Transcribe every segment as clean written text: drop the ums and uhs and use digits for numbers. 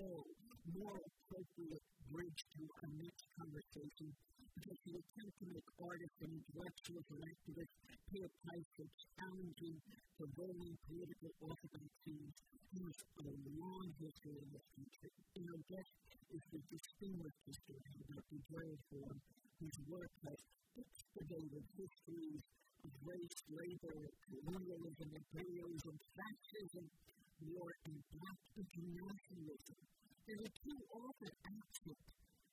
more appropriate bridge to our next conversation, because we attempt to make artists and intellectuals and activists pay a price for challenging prevailing political orthodoxies whose a long history in this country. And our guest is the distinguished historian, Dr. Gerald Horne, whose work has excavated histories of race, labor, colonialism, imperialism, fascism, war, and black internationalism. There are two often absent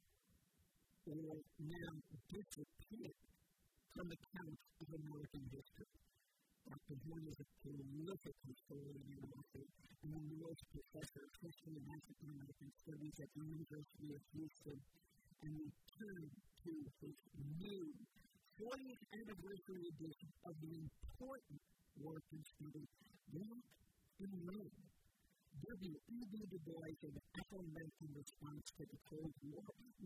or now disappeared from accounts of American history. Dr. Horne is a prolific historian and author, and a Morris Professor of History and African American Studies at the University of Houston, and we turn to his new 40th anniversary edition of the important work and study, Black in Rome, W.E.B. Du Bois and the Afro-American Response to the Cold War,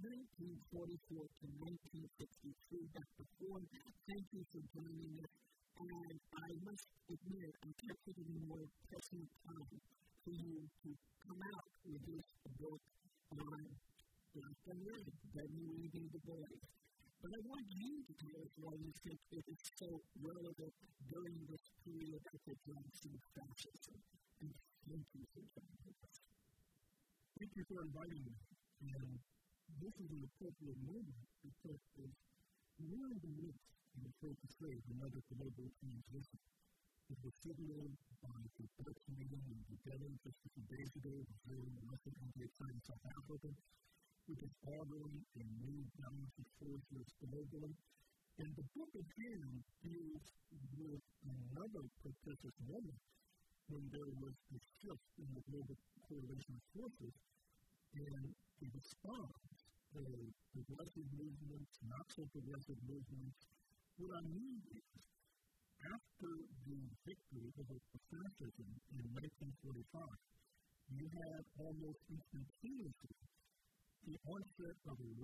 1944 to 1963. Dr. Horne, thank you for joining us, and I must admit, I kept it in more pressing time for you to come out with this book on Black in Rome, W.E.B. Du Bois. But I want you to tell us why you think it is so relevant during this period of the Johnson fascism. And thank you for joining us. Thank you for inviting me. And this is an appropriate moment because we're in the midst, I'm afraid to say, of another global transition. It was signaled by the Dutch meeting in Dubai just a few days ago, between Russia and China and South Africa, which is ordering a new balance of forces globally. And the book again deals with another prestigious moment when there was a shift in the global correlation of forces, and the response to progressive movements, not so progressive movements. What I mean is, after the victory over fascism in 1945, you had almost instantaneously the onset of a